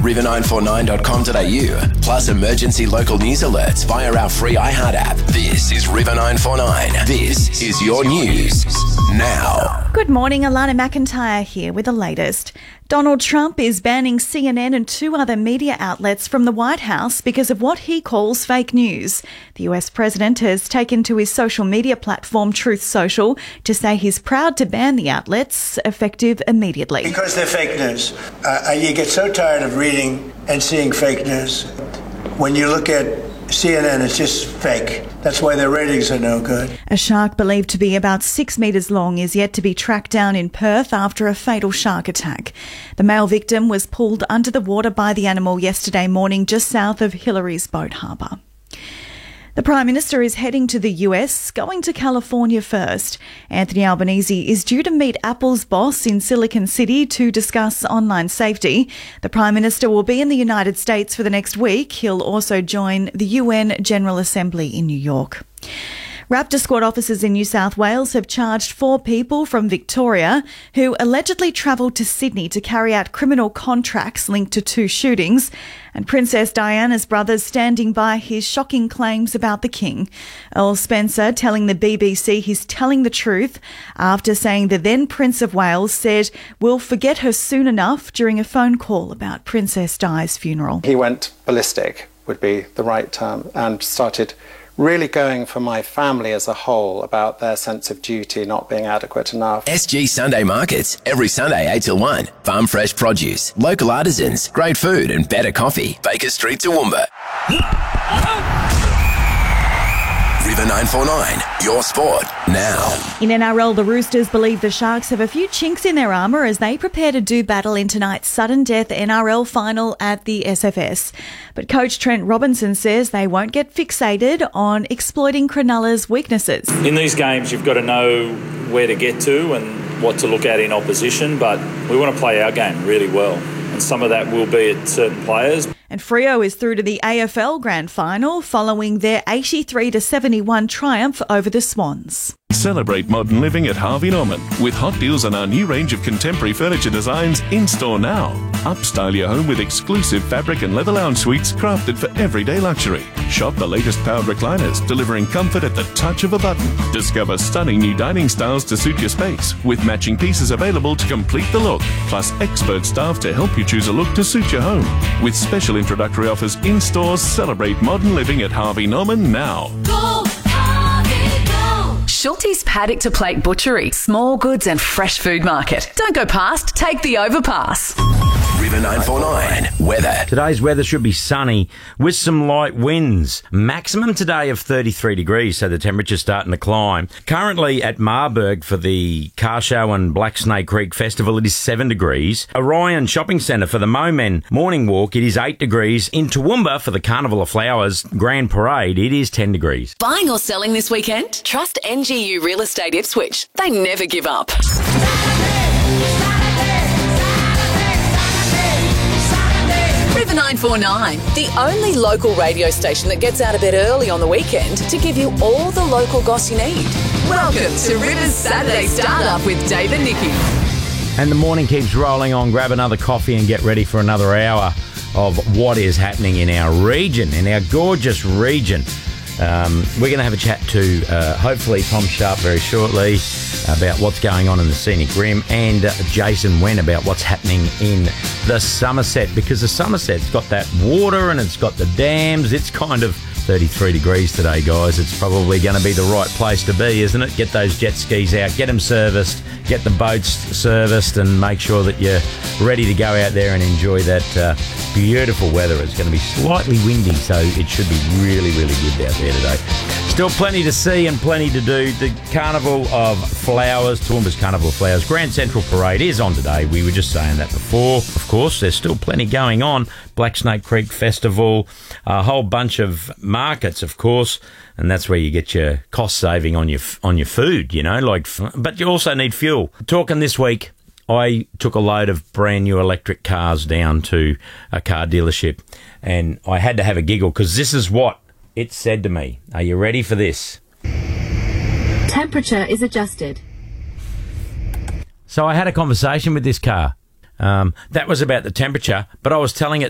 river949.com.au, plus emergency local news alerts via our free iHeart app. This is River 949. This is your news now. Good morning, Alana McIntyre here with the latest. Donald Trump is banning CNN and 2 other media outlets from the White House because of what he calls fake news. The US president has taken to his social media platform Truth Social to say he's proud to ban the outlets, effective immediately. Because they're fake news. You get so tired of reading and seeing fake news. When you look at CNN, it's just fake. That's why their ratings are no good. A shark believed to be about 6 metres long is yet to be tracked down in Perth after a fatal shark attack. The male victim was pulled under the water by the animal yesterday morning just south of Hillary's Boat Harbour. The Prime Minister is heading to the US, going to California first. Anthony Albanese is due to meet Apple's boss in Silicon City to discuss online safety. The Prime Minister will be in the United States for the next week. He'll also join the UN General Assembly in New York. Raptor Squad officers in New South Wales have charged 4 people from Victoria who allegedly travelled to Sydney to carry out criminal contracts linked to 2 shootings, and Princess Diana's brothers standing by his shocking claims about the King. Earl Spencer telling the BBC he's telling the truth after saying the then Prince of Wales said we'll forget her soon enough during a phone call about Princess Di's funeral. He went ballistic, would be the right term, and started really going for my family as a whole about their sense of duty not being adequate enough. SG Sunday Markets, every Sunday 8 till 1. Farm fresh produce, local artisans, great food and better coffee. Baker Street, Toowoomba. River 949, your sport now. In NRL, the Roosters believe the Sharks have a few chinks in their armour as they prepare to do battle in tonight's sudden death NRL final at the SFS. But coach Trent Robinson says they won't get fixated on exploiting Cronulla's weaknesses. In these games, you've got to know where to get to and what to look at in opposition, but we want to play our game really well. And some of that will be at certain players. And Freo is through to the AFL Grand Final following their 83-71 triumph over the Swans. Celebrate modern living at Harvey Norman with hot deals on our new range of contemporary furniture designs in store now. Upstyle your home with exclusive fabric and leather lounge suites crafted for everyday luxury. Shop the latest powered recliners, delivering comfort at the touch of a button. Discover stunning new dining styles to suit your space, with matching pieces available to complete the look, plus expert staff to help you choose a look to suit your home. With special introductory offers in stores, celebrate modern living at Harvey Norman now. Go, Harvey, go! Schulte's Paddock to Plate Butchery, small goods and fresh food market. Don't go past, take the overpass. River 949, weather. Today's weather should be sunny with some light winds. Maximum today of 33 degrees, so the temperature's starting to climb. Currently at Marburg for the car show and Black Snake Creek Festival, it is 7 degrees. Orion Shopping Centre for the Momen Morning Walk, it is 8 degrees. In Toowoomba for the Carnival of Flowers Grand Parade, it is 10 degrees. Buying or selling this weekend? Trust NGU Real Estate Ipswich. They never give up. River 949, the only local radio station that gets out a bit early on the weekend to give you all the local goss you need. Welcome to River's Saturday Startup with Dave and Nikki. And the morning keeps rolling on. Grab another coffee and get ready for another hour of what is happening in our region, in our gorgeous region. We're going to have a chat to, hopefully, Tom Sharp very shortly about what's going on in the Scenic Rim, and Jason Wen about what's happening in the Somerset, because the Somerset's got that water and it's got the dams. It's kind of 33 degrees today, guys. It's probably going to be the right place to be, isn't it? Get those jet skis out, get them serviced, get the boats serviced, and make sure that you're ready to go out there and enjoy that beautiful weather. It's going to be slightly windy, so it should be really, really good out there today. Still plenty to see and plenty to do. The Carnival of Flowers, Toowoomba's Carnival of Flowers Grand Central Parade is on today. We were just saying that before. Of course, there's still plenty going on. Black Snake Creek Festival, a whole bunch of markets, of course, and that's where you get your cost saving on your food, you know, but you also need fuel. Talking this week, I took a load of brand new electric cars down to a car dealership, and I had to have a giggle because this is what it said to me. Are you ready for this? Temperature is adjusted. So I had a conversation with this car. That was about the temperature, but I was telling it